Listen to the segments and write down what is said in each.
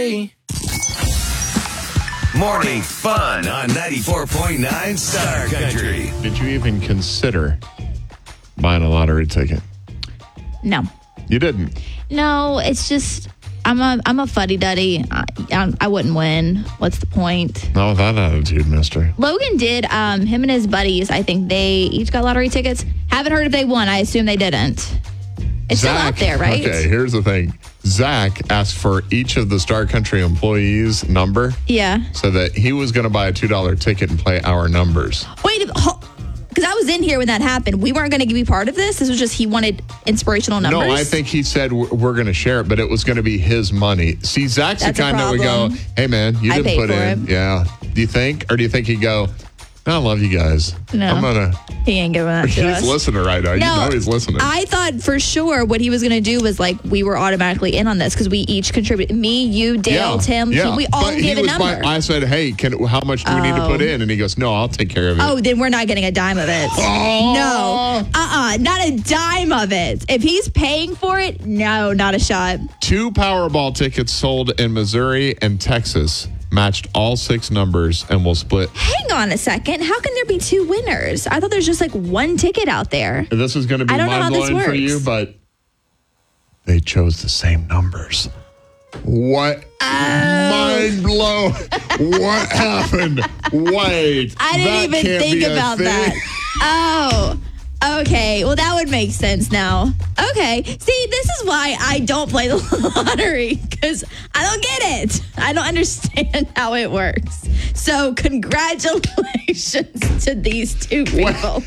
Morning fun on 94.9 Star Country. Did you even consider buying a lottery ticket? No. You didn't? No, it's just, I'm a fuddy-duddy. I wouldn't win. What's the point? Not with that attitude, mister. Logan did. Him and his buddies, I think they each got lottery tickets. Haven't heard if they won. I assume they didn't. It's still out there, right? Okay, here's the thing. Zach asked for each of the Star Country employees' number. Yeah. So that he was going to buy a $2 ticket and play our numbers. Wait, because I was in here when that happened. We weren't going to be part of this. This was just he wanted inspirational numbers. No, I think he said we're going to share it, but it was going to be his money. See, Zach's That's the kind that would go, hey, man, you didn't put in. Yeah. Do you think? Or do you think he'd go, I love you guys. No. He ain't giving that to us. He's listening right now. No, you know he's listening. I thought for sure what he was going to do was like we were automatically in on this because we each contributed. Me, you, Dale, Tim. We all gave a number. I said, hey, how much do we need to put in? And he goes, no, I'll take care of it. Oh, then we're not getting a dime of it. Oh. No. Not a dime of it. If he's paying for it, no, not a shot. 2 Powerball tickets sold in Missouri and Texas matched all 6 numbers and will split. Hang on a second. How can there be 2 winners? I thought there's just like 1 ticket out there. This is going to be mind-blowing for you, but they chose the same numbers. What? Mind blow. What happened? Wait. I didn't even think about that. Oh. Okay, well, that would make sense now. Okay, see, this is why I don't play the lottery, because I don't get it. I don't understand how it works. So, congratulations to these 2 people.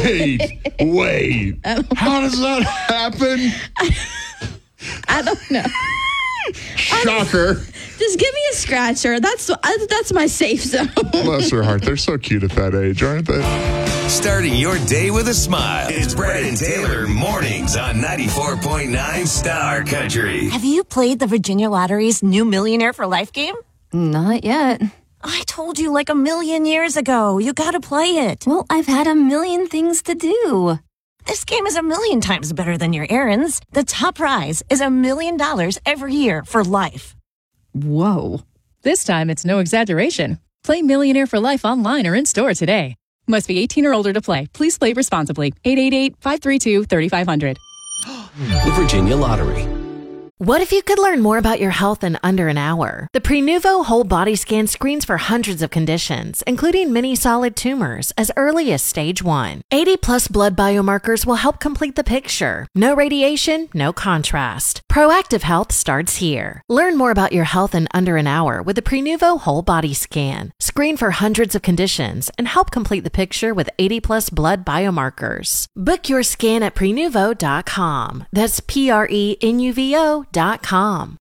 Wait. How does that happen? I don't know. Shocker. Just give me a scratcher. That's my safe zone. Bless her heart. They're so cute at that age, aren't they? Starting your day with a smile. It's Brad and Taylor mornings on 94.9 Star Country. Have you played the Virginia Lottery's new Millionaire for Life game? Not yet. I told you like a million years ago. You gotta play it. Well, I've had a million things to do. This game is a million times better than your errands. The top prize is $1 million every year for life. Whoa. This time it's no exaggeration. Play Millionaire for Life online or in-store today. Must be 18 or older to play. Please play responsibly. 888-532-3500. The Virginia Lottery. What if you could learn more about your health in under an hour? The Prenuvo Whole Body Scan screens for hundreds of conditions, including many solid tumors, as early as stage 1. 80-plus blood biomarkers will help complete the picture. No radiation, no contrast. Proactive health starts here. Learn more about your health in under an hour with the Prenuvo Whole Body Scan. Screen for hundreds of conditions and help complete the picture with 80-plus blood biomarkers. Book your scan at Prenuvo.com. That's Prenuvo.com.